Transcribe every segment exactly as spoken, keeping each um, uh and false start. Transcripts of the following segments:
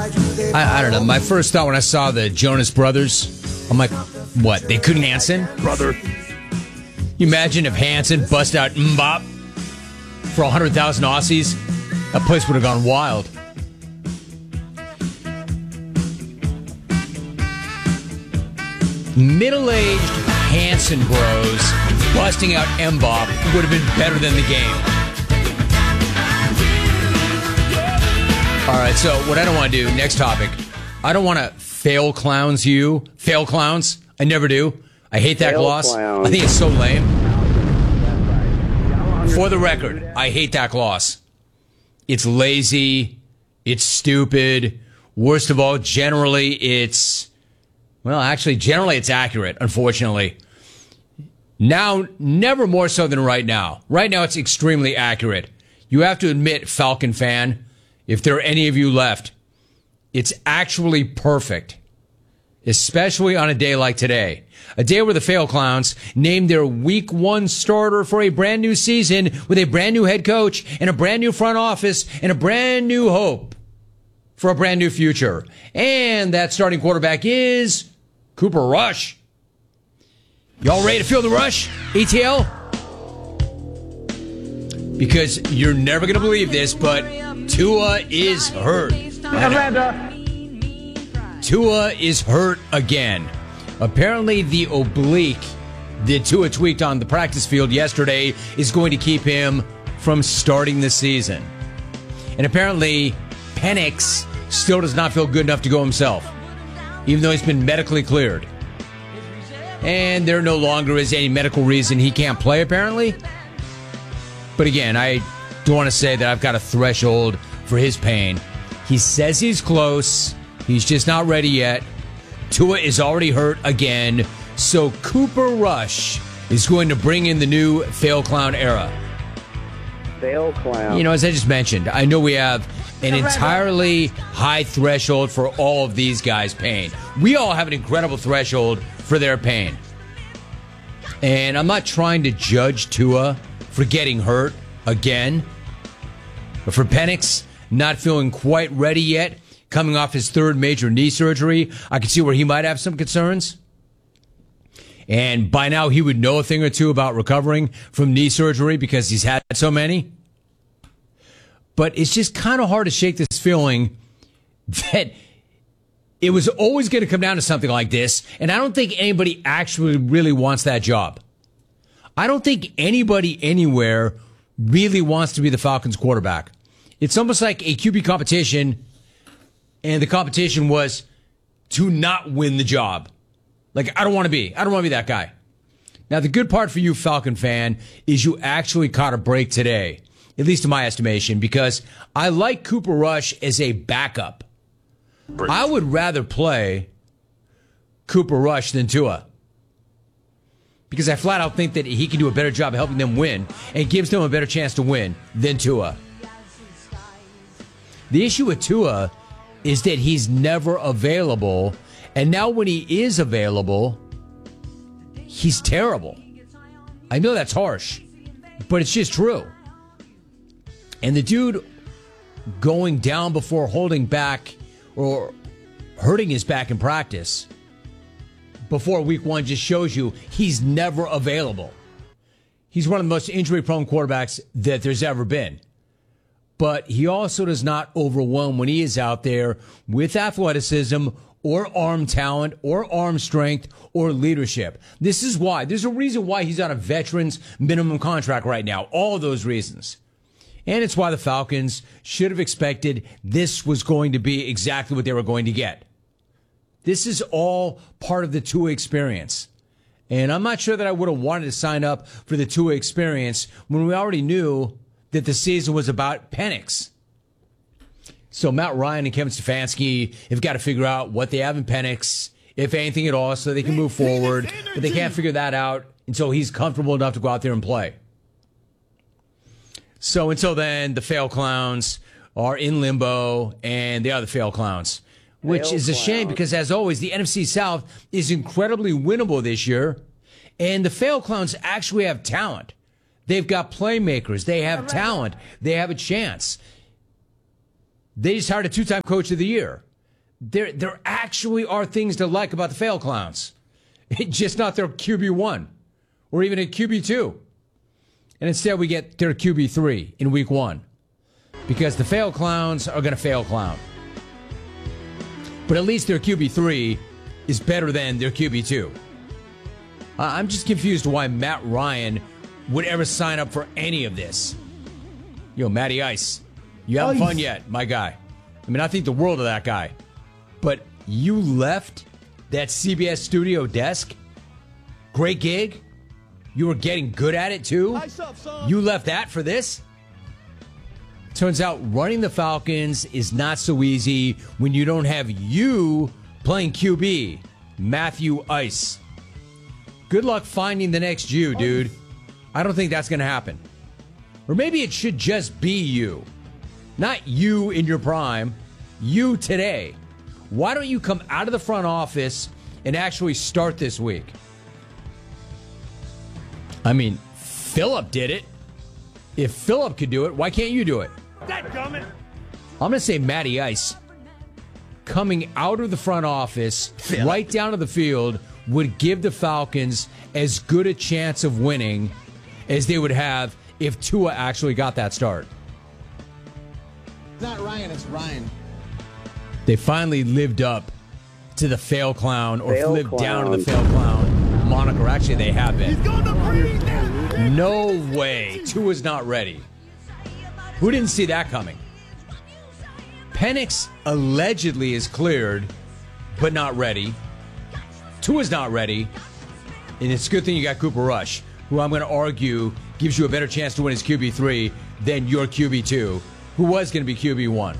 I, I don't know. My first thought when I saw the Jonas Brothers, I'm like, what? They couldn't Hanson? Brother. You imagine if Hanson bust out Mbop for one hundred thousand Aussies? That place would have gone wild. Middle-aged Hanson bros busting out Mbop would have been better than the game. All right, so what I don't want to do, next topic, I don't want to fail clowns you. Fail clowns. I never do. I hate that fail gloss. Clowns. I think it's so lame. For the record, I hate that gloss. It's lazy. It's stupid. Worst of all, generally it's, well, actually, generally it's accurate, unfortunately. Now, never more so than right now. Right now, it's extremely accurate. You have to admit, Falcon fan, if there are any of you left, it's actually perfect. Especially on a day like today. A day where the Fail Clowns named their week one starter for a brand new season with a brand new head coach and a brand new front office and a brand new hope for a brand new future. And that starting quarterback is Cooper Rush. Y'all ready to feel the rush, A T L? Because you're never going to believe this, but Tua is hurt. Tua is hurt again. Apparently, the oblique that Tua tweaked on the practice field yesterday is going to keep him from starting the season. And apparently, Penix still does not feel good enough to go himself, even though he's been medically cleared. And there no longer is any medical reason he can't play, apparently. But again, I don't want to say that I've got a threshold for his pain. He says he's close. He's just not ready yet. Tua is already hurt again. So Cooper Rush is going to bring in the new Fail Clown era. Fail Clown. You know, as I just mentioned, I know we have an entirely high threshold for all of these guys' pain. We all have an incredible threshold for their pain. And I'm not trying to judge Tua for getting hurt again. But for Penix, not feeling quite ready yet, coming off his third major knee surgery, I can see where he might have some concerns. And by now, he would know a thing or two about recovering from knee surgery because he's had so many. But it's just kind of hard to shake this feeling that it was always going to come down to something like this. And I don't think anybody actually really wants that job. I don't think anybody anywhere really wants to be the Falcons quarterback. It's almost like a Q B competition, and the competition was to not win the job. Like, I don't want to be. I don't want to be that guy. Now, the good part for you, Falcon fan, is you actually caught a break today, at least in my estimation, because I like Cooper Rush as a backup. Break. I would rather play Cooper Rush than Tua, because I flat out think that he can do a better job of helping them win and gives them a better chance to win than Tua. The issue with Tua is that he's never available, and now when he is available, he's terrible. I know that's harsh, but it's just true. And the dude going down before holding back or hurting his back in practice before week one just shows you he's never available. He's one of the most injury-prone quarterbacks that there's ever been. But he also does not overwhelm when he is out there with athleticism or arm talent or arm strength or leadership. This is why. There's a reason why he's on a veteran's minimum contract right now. All of those reasons. And it's why the Falcons should have expected this was going to be exactly what they were going to get. This is all part of the Tua experience. And I'm not sure that I would have wanted to sign up for the Tua experience when we already knew that the season was about Penix. So Matt Ryan and Kevin Stefanski have got to figure out what they have in Penix, if anything at all, so they can move forward. But they can't figure that out until he's comfortable enough to go out there and play. So until then, the Fail Clowns are in limbo, and they are the Fail Clowns, which is a shame because, as always, the N F C South is incredibly winnable this year, and the Fail Clowns actually have talent. They've got playmakers. They have talent. They have a chance. They just hired a two-time coach of the year. there there actually are things to like about the Fail Clowns. It's just not their Q B one or even a Q B two. And instead we get their Q B three in week one because the Fail Clowns are going to fail clown. But at least their Q B three is better than their Q B two. I'm just confused why Matt Ryan would ever sign up for any of this. Yo, Matty Ice, you having fun yet, my guy? I mean, I think the world of that guy. But you left that C B S studio desk? Great gig? You were getting good at it, too? You left that for this? Turns out running the Falcons is not so easy when you don't have you playing Q B, Matthew Ice. Good luck finding the next you, dude. I don't think that's going to happen. Or maybe it should just be you. Not you in your prime, you today. Why don't you come out of the front office and actually start this week? I mean, Phillip did it. If Phillip could do it, why can't you do it? I'm going to say Matty Ice coming out of the front office, Phillip, right down to the field, would give the Falcons as good a chance of winning as they would have if Tua actually got that start. It's not Ryan, it's Ryan. They finally lived up to the Fail Clown, or Fail lived clown. down to the Fail Clown moniker. Actually, they have been. No way. Tua's not ready. Who didn't see that coming? Penix allegedly is cleared, but not ready. Tua's not ready. And it's a good thing you got Cooper Rush, who I'm going to argue gives you a better chance to win his Q B three than your Q B two, who was going to be Q B one.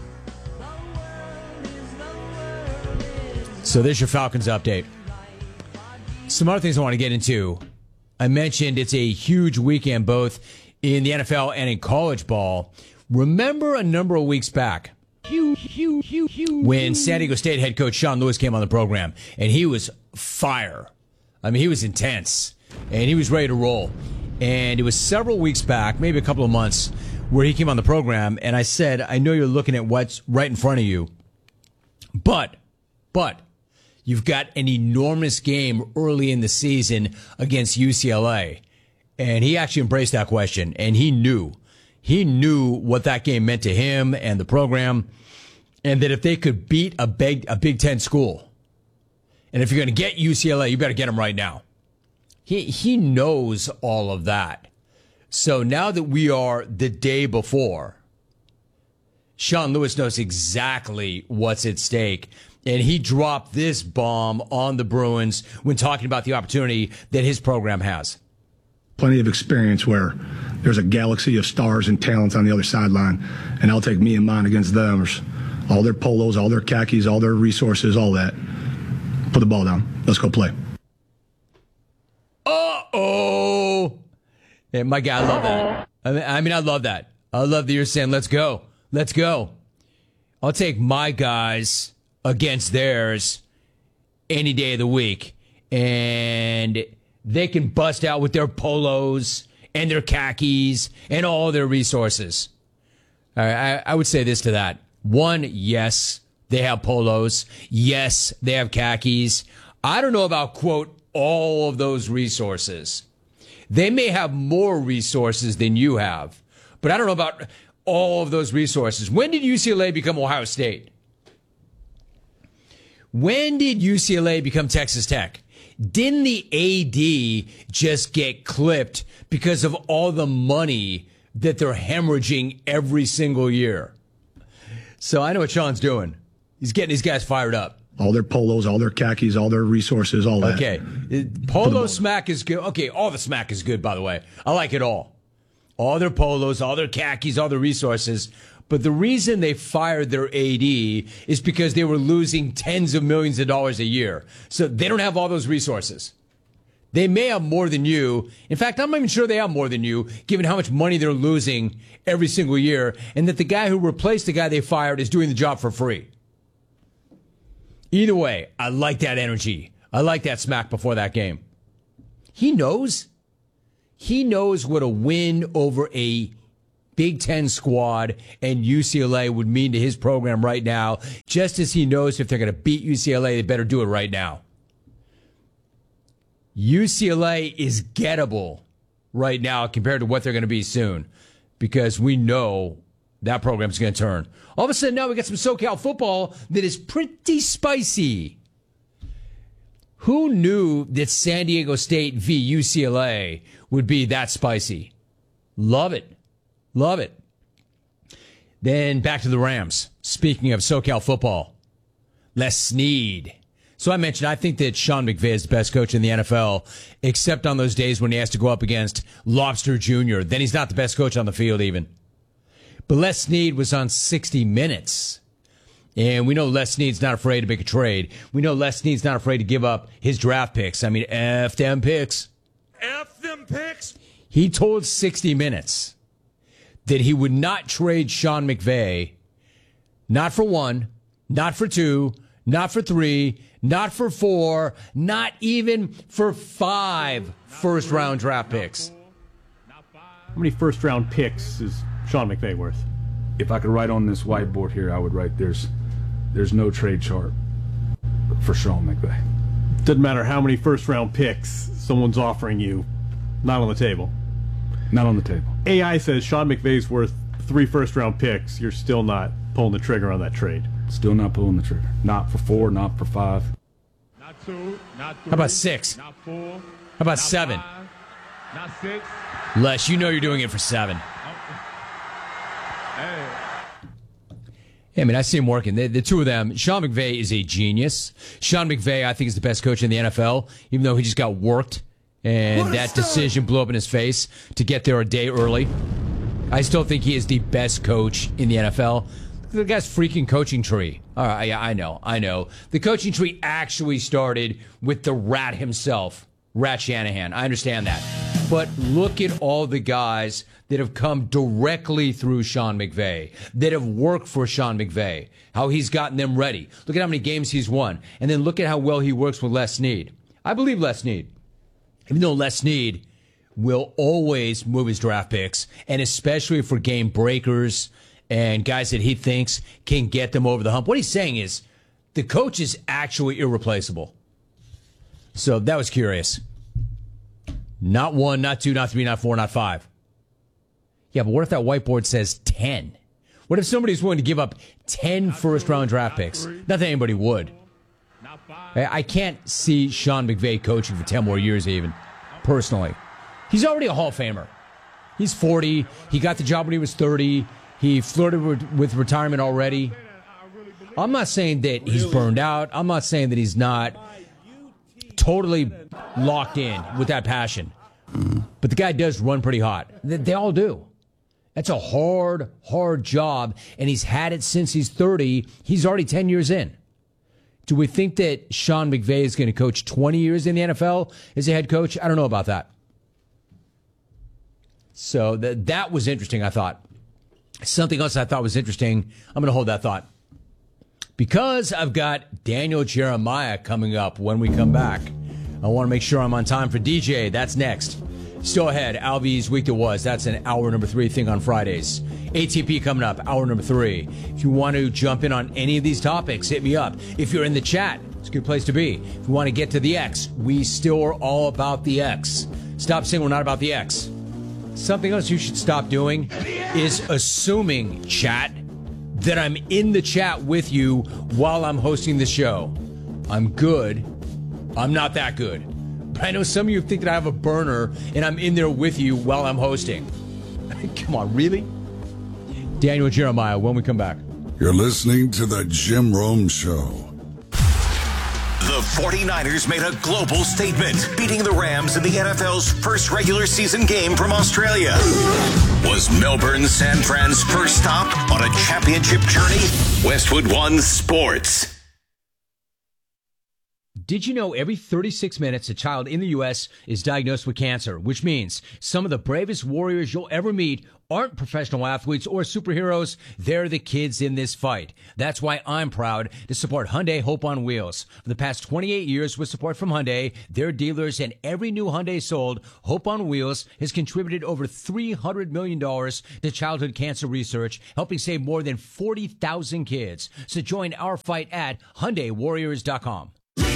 So there's your Falcons update. Some other things I want to get into. I mentioned it's a huge weekend both in the N F L and in college ball. Remember a number of weeks back when San Diego State head coach Sean Lewis came on the program, and he was fire. I mean, he was intense, and he was ready to roll. And it was several weeks back, maybe a couple of months, where he came on the program, and I said, I know you're looking at what's right in front of you, but, but, you've got an enormous game early in the season against U C L A. And he actually embraced that question, and he knew. He knew what that game meant to him and the program, and that if they could beat a Big, a Big Ten school, and if you're going to get U C L A, you better get them right now. He he knows all of that. So now that we are the day before, Sean Lewis knows exactly what's at stake. And he dropped this bomb on the Bruins when talking about the opportunity that his program has. Plenty of experience where there's a galaxy of stars and talents on the other sideline, and I'll take me and mine against them. All their polos, all their khakis, all their resources, all that. Put the ball down. Let's go play. Uh-oh. Yeah, my guy, I love that. I mean, I mean, I love that. I love that you're saying, let's go. Let's go. I'll take my guys against theirs any day of the week. And they can bust out with their polos and their khakis and all their resources. All right, I, I would say this to that. One, yes, they have polos. Yes, they have khakis. I don't know about, quote, all of those resources. They may have more resources than you have, but I don't know about all of those resources. When did U C L A become Ohio State? When did U C L A become Texas Tech? Didn't the A D just get clipped because of all the money that they're hemorrhaging every single year? So I know what Sean's doing. He's getting these guys fired up. All their polos, all their khakis, all their resources, all that. Okay. Polo smack is good. Okay, all the smack is good, by the way. I like it all. All their polos, all their khakis, all their resources. But the reason they fired their A D is because they were losing tens of millions of dollars a year. So they don't have all those resources. They may have more than you. In fact, I'm not even sure they have more than you, given how much money they're losing every single year, and that the guy who replaced the guy they fired is doing the job for free. Either way, I like that energy. I like that smack before that game. He knows. He knows what a win over a Big Ten squad and U C L A would mean to his program right now, just as he knows if they're going to beat U C L A, they better do it right now. U C L A is gettable right now compared to what they're going to be soon, because we know that program's going to turn. All of a sudden now we got some SoCal football that is pretty spicy. Who knew that San Diego State v. U C L A would be that spicy? Love it. Love it. Then back to the Rams. Speaking of SoCal football, Les Snead. So I mentioned I think that Sean McVay is the best coach in the N F L, except on those days when he has to go up against Lobster Junior Then he's not the best coach on the field even. But Les Snead was on sixty minutes. And we know Les Snead's not afraid to make a trade. We know Les Snead's not afraid to give up his draft picks. I mean, F them picks. F them picks. He told sixty minutes that he would not trade Sean McVay, not for one, not for two, not for three, not for four, not even for five first-round draft picks. How many first-round picks is Sean McVay worth? If I could write on this whiteboard here, I would write there's there's no trade chart for Sean McVay. Doesn't matter how many first-round picks someone's offering you, not on the table. Not on the table. A I says Sean McVay's worth three first-round picks. You're still not pulling the trigger on that trade. Still not pulling the trigger. Not for four, not for five. Not two, not three. How about six? Not four. How about not seven? Five, not six. Les, you know you're doing it for seven. Hey. Yeah, I mean, I see him working. The, the two of them, Sean McVay is a genius. Sean McVay, I think, is the best coach in the N F L, even though he just got worked, and that decision blew up in his face to get there a day early. I still think he is the best coach in the N F L. The guy's freaking coaching tree. All right, yeah, I know, I know. The coaching tree actually started with the rat himself, Rat Shanahan. I understand that. But look at all the guys that have come directly through Sean McVay, that have worked for Sean McVay, how he's gotten them ready. Look at how many games he's won. And then look at how well he works with Les Snead. I believe Les Snead. Even though Les Snead will always move his draft picks, and especially for game breakers and guys that he thinks can get them over the hump. What he's saying is the coach is actually irreplaceable. So that was curious. Not one, not two, not three, not four, not five. Yeah, but what if that whiteboard says ten? What if somebody's willing to give up ten first-round draft picks? Not that anybody would. I can't see Sean McVay coaching for ten more years even, personally. He's already a Hall of Famer. He's forty. He got the job when he was thirty. He flirted with, with retirement already. I'm not saying that he's burned out. I'm not saying that he's not totally locked in with that passion. But the guy does run pretty hot. They, they all do. That's a hard, hard job, and he's had it since he's thirty. He's already ten years in. Do we think that Sean McVay is going to coach twenty years in the N F L as a head coach? I don't know about that. So th- that was interesting, I thought. Something else I thought was interesting, I'm going to hold that thought. Because I've got Daniel Jeremiah coming up when we come back. I want to make sure I'm on time for D J. That's next. Still ahead, Alvy's Week That Was. That's an hour number three thing on Fridays. A T P coming up, hour number three. If you want to jump in on any of these topics, hit me up. If you're in the chat, it's a good place to be. If you want to get to the X, we still are all about the X. Stop saying we're not about the X. Something else you should stop doing is assuming, chat, that I'm in the chat with you while I'm hosting the show. I'm good. I'm not that good. But I know some of you think that I have a burner and I'm in there with you while I'm hosting. Come on, really? Daniel Jeremiah, when we come back. You're listening to the Jim Rome Show. The 49ers made a global statement, beating the Rams in the N F L's first regular season game from Australia. Was Melbourne San Fran's first stop on a championship journey? Westwood One Sports. Did you know every thirty-six minutes a child in the U S is diagnosed with cancer, which means some of the bravest warriors you'll ever meet aren't professional athletes or superheroes. They're the kids in this fight. That's why I'm proud to support Hyundai Hope on Wheels. For the past twenty-eight years with support from Hyundai, their dealers, and every new Hyundai sold, Hope on Wheels has contributed over three hundred million dollars to childhood cancer research, helping save more than forty thousand kids. So join our fight at Hyundai Warriors dot com.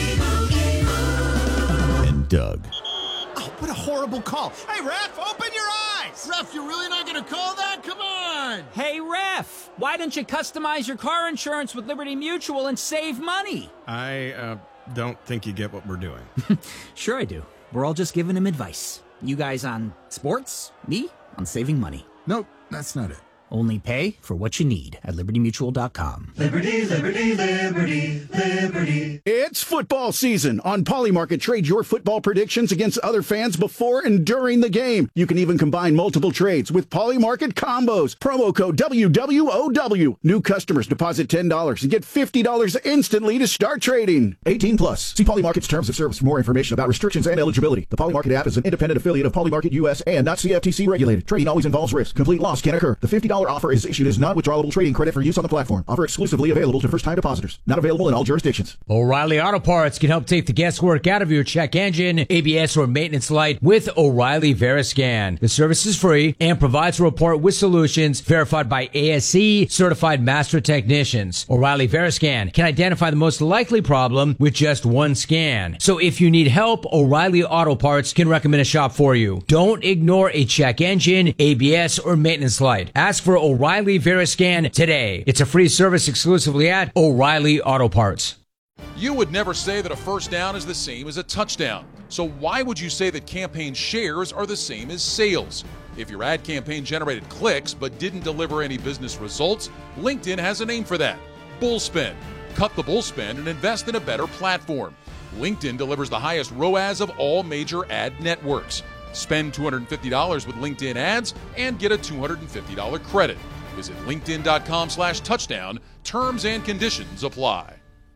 And Doug. Oh, what a horrible call. Hey, ref, open your eyes. Ref, you're really not going to call that? Come on. Hey, ref, why don't you customize your car insurance with Liberty Mutual and save money? I uh, don't think you get what we're doing. Sure I do. We're all just giving him advice. You guys on sports, me on saving money. Nope, that's not it. Only pay for what you need at Liberty Mutual dot com. Liberty, Liberty, Liberty, Liberty. It's football season. On Polymarket, trade your football predictions against other fans before and during the game. You can even combine multiple trades with Polymarket combos. Promo code W W O W. New customers deposit ten dollars and get fifty dollars instantly to start trading. eighteen plus. See Polymarket's terms of service for more information about restrictions and eligibility. The Polymarket app is an independent affiliate of Polymarket U S and not C F T C regulated. Trading always involves risk. Complete loss can occur. The fifty dollars offer is issued as non-withdrawable trading credit for use on the platform. Offer exclusively available to first-time depositors. Not available in all jurisdictions. O'Reilly Auto Parts can help take the guesswork out of your check engine, A B S, or maintenance light with O'Reilly Veriscan. The service is free and provides a report with solutions verified by A S C certified master technicians. O'Reilly Veriscan can identify the most likely problem with just one scan. So if you need help, O'Reilly Auto Parts can recommend a shop for you. Don't ignore a check engine, A B S, or maintenance light. Ask for O'Reilly Veriscan today. It's a free service exclusively at O'Reilly Auto Parts. You would never say that a first down is the same as a touchdown. So why would you say that campaign shares are the same as sales? If your ad campaign generated clicks but didn't deliver any business results, LinkedIn has a name for that. Bullspend. Cut the bullspend and invest in a better platform. LinkedIn delivers the highest R O A S of all major ad networks. Spend two hundred fifty dollars with LinkedIn ads and get a two hundred fifty dollars credit. Visit linkedin.com slash touchdown. Terms and conditions apply.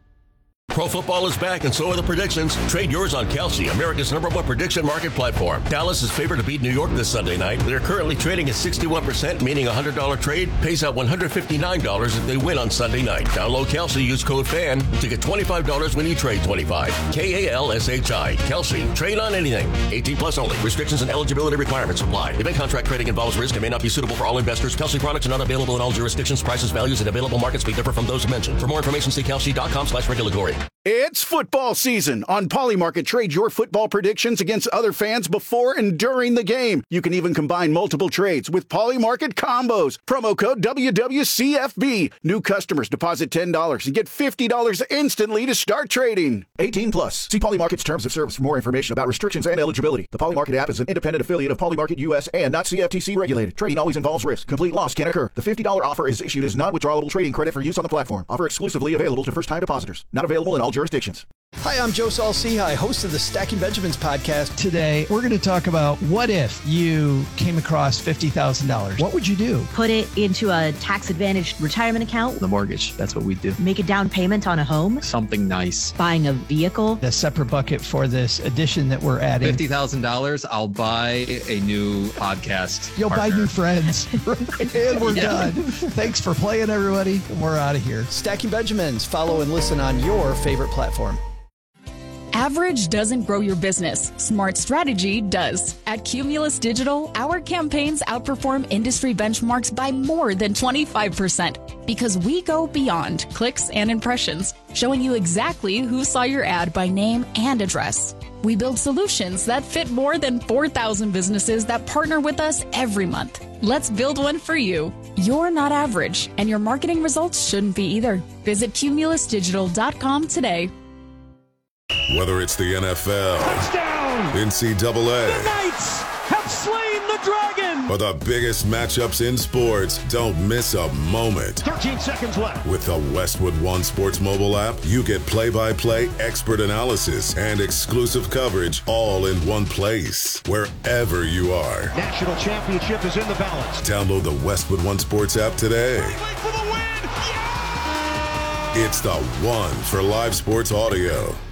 Pro football is back, and so are the predictions. Trade yours on Kelsey, America's number one prediction market platform. Dallas is favored to beat New York this Sunday night. They're currently trading at sixty-one percent, meaning a one hundred dollars trade pays out one hundred fifty-nine dollars if they win on Sunday night. Download Kelsey, use code FAN to get twenty-five dollars when you trade twenty-five. K A L S H I. Kelsey. Trade on anything. eighteen plus only. Restrictions and eligibility requirements apply. Event contract trading involves risk and may not be suitable for all investors. Kelsey products are not available in all jurisdictions. Prices, values, and available markets may differ from those mentioned. For more information, see kelsey.com slash regulatory. It's football season. On Polymarket, trade your football predictions against other fans before and during the game. You can even combine multiple trades with Polymarket combos. Promo code W W C F B. New customers deposit ten dollars and get fifty dollars instantly to start trading. eighteen plus. See Polymarket's terms of service for more information about restrictions and eligibility. The Polymarket app is an independent affiliate of Polymarket U S and not C F T C regulated. Trading always involves risk. Complete loss can occur. The fifty dollars offer is issued as non-withdrawable trading credit for use on the platform. Offer exclusively available to first-time depositors. Not available in all jurisdictions. Hi, I'm Joe Saul-Sehy, host of the Stacking Benjamins podcast. Today, we're going to talk about what if you came across fifty thousand dollars? What would you do? Put it into a tax-advantaged retirement account. The mortgage, that's what we do. Make a down payment on a home. Something nice. Buying a vehicle. A separate bucket for this addition that we're adding. fifty thousand dollars, I'll buy a new podcast You'll partner. buy new friends. And we're Yeah. done. Thanks for playing, everybody. We're out of here. Stacking Benjamins. Follow and listen on your favorite platform. Average doesn't grow your business. Smart strategy does. At Cumulus Digital, our campaigns outperform industry benchmarks by more than twenty-five percent because we go beyond clicks and impressions, showing you exactly who saw your ad by name and address. We build solutions that fit more than four thousand businesses that partner with us every month. Let's build one for you. You're not average, and your marketing results shouldn't be either. Visit cumulus digital dot com today. Whether it's the N F L, Touchdown! N C double A, The Knights have slain the dragon! or the biggest matchups in sports, don't miss a moment. thirteen seconds left. With the Westwood One Sports mobile app, you get play-by-play expert analysis and exclusive coverage all in one place, wherever you are. National championship is in the balance. Download the Westwood One Sports app today. For the win! It's the one for live sports audio.